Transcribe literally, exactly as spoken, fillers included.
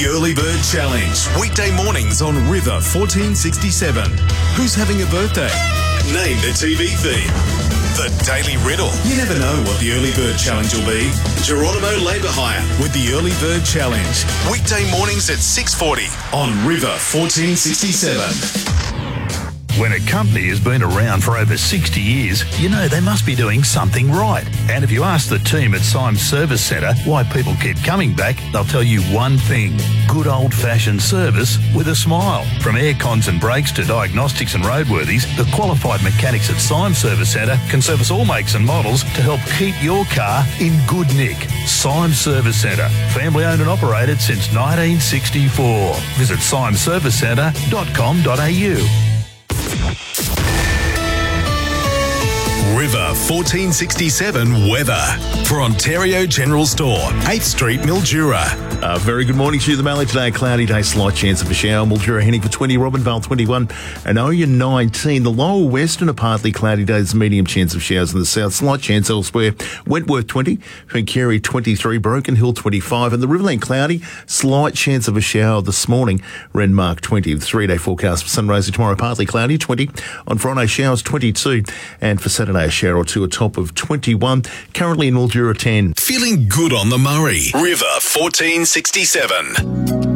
The Early Bird Challenge. Weekday mornings on River fourteen sixty-seven. Who's having a birthday? Name the T V theme. The Daily Riddle. You never know what the Early Bird Challenge will be. Geronimo Labour Hire with the Early Bird Challenge. Weekday mornings at six forty on River fourteen sixty-seven. When a company has been around for over sixty years, you know they must be doing something right. And if you ask the team at Symes Service Centre why people keep coming back, they'll tell you one thing: good old-fashioned service with a smile. From air cons and brakes to diagnostics and roadworthies, the qualified mechanics at Symes Service Centre can service all makes and models to help keep your car in good nick. Symes Service Centre, family owned and operated since nineteen sixty-four. Visit symes service centre dot com dot a u. River fourteen sixty-seven weather for Ontario General Store, eighth Street, Mildura. Uh, very good morning to you. The Mallee today, cloudy day, slight chance of a shower. Mildura heading for twenty, Robinvale twenty-one, and Oya nineteen. The lower western are partly cloudy days, medium chance of showers in the south, slight chance elsewhere. Wentworth twenty, Whankerry twenty-three, Broken Hill twenty-five, and the Riverland cloudy, slight chance of a shower this morning. Renmark twenty. The three-day forecast for Sunraysia tomorrow, partly cloudy, twenty. On Friday, showers twenty-two, and for Saturday, a shower or two, a top of twenty-one. Currently in Mildura ten. Feeling good on the Murray. River fourteen sixty-seven.